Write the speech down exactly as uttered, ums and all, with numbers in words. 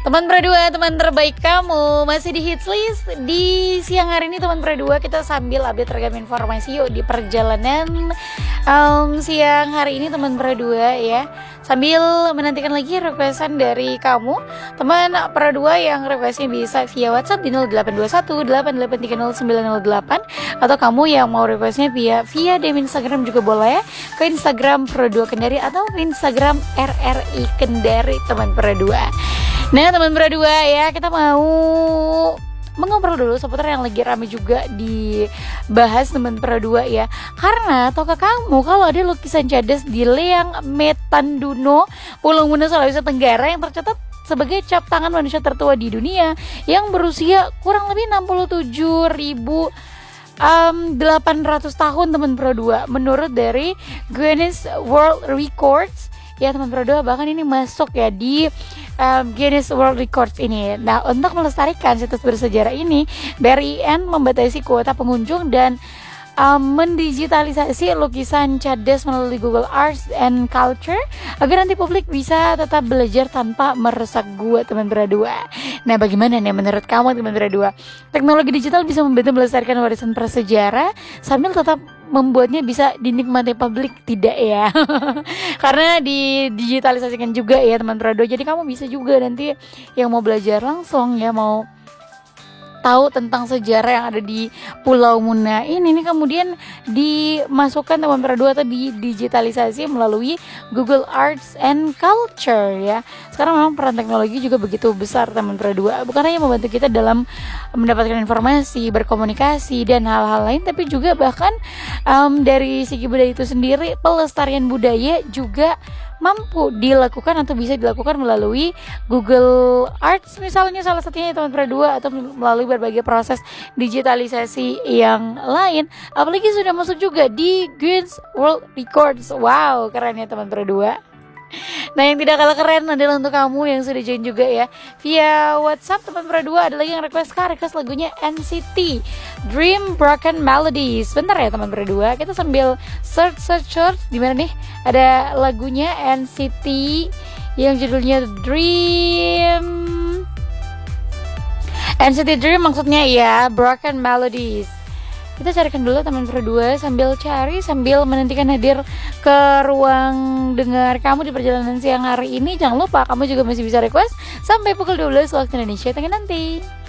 Teman Perdua, teman terbaik kamu, masih di Hits List. Di siang hari ini teman Perdua, kita sambil update ragam informasi yuk di perjalanan um, siang hari ini teman Perdua ya. Sambil menantikan lagi requestan dari kamu teman Perdua yang requestnya bisa via WhatsApp di nol delapan dua satu delapan delapan tiga nol sembilan nol delapan, atau kamu yang mau requestnya via via D M Instagram juga boleh ke Instagram Perdua Kendari atau Instagram R R I Kendari teman Perdua. Nah teman Perdua ya, kita mau mengobrol dulu seputar yang lagi rame juga dibahas teman Perdua ya. Karena tahukah kamu kalau ada lukisan cadas di Leang Metanduno, Pulau Muna, Sulawesi Tenggara yang tercatat sebagai cap tangan manusia tertua di dunia yang berusia kurang lebih enam puluh tujuh ribu delapan ratus tahun teman Perdua, menurut dari Guinness World Records ya teman Perdua. Bahkan ini masuk ya di um, Guinness World Records ini. Nah, untuk melestarikan situs bersejarah ini, B R I N membatasi kuota pengunjung dan um, mendigitalisasi lukisan cadas melalui Google Arts and Culture agar nanti publik bisa tetap belajar tanpa merusak gua teman Perdua. Nah, bagaimana nih menurut kamu teman Perdua? Teknologi digital bisa membantu melestarikan warisan prasejarah sambil tetap membuatnya bisa dinikmati publik tidak ya? Karena didigitalisasikan juga ya teman Perdua. Jadi kamu bisa juga nanti yang mau belajar langsung ya, mau tahu tentang sejarah yang ada di Pulau Muna ini nih, kemudian dimasukkan teman Perdua atau didigitalisasi melalui Google Arts and Culture ya. Sekarang memang peran teknologi juga begitu besar teman Perdua, bukan hanya membantu kita dalam mendapatkan informasi, berkomunikasi dan hal-hal lain, tapi juga bahkan um, dari segi budaya itu sendiri, pelestarian budaya juga mampu dilakukan atau bisa dilakukan melalui Google Arts misalnya, salah satunya teman Perdua, atau melalui berbagai proses digitalisasi yang lain. Apalagi sudah masuk juga di Guinness World Records. Wow, keren ya teman Perdua. Nah, yang tidak kalah keren adalah untuk kamu yang sudah join juga ya via WhatsApp teman Perdua. Ada lagi yang request kah, request lagunya N C T Dream Broken Melodies. Bentar ya teman Perdua, kita sambil search search search di mana nih ada lagunya N C T yang judulnya Dream. N C T Dream maksudnya ya, Broken Melodies. Kita carikan dulu teman Perdua, sambil cari sambil menantikan hadir ke ruang dengar kamu di perjalanan siang hari ini. Jangan lupa kamu juga masih bisa request sampai pukul dua belas waktu Indonesia Tengah nanti.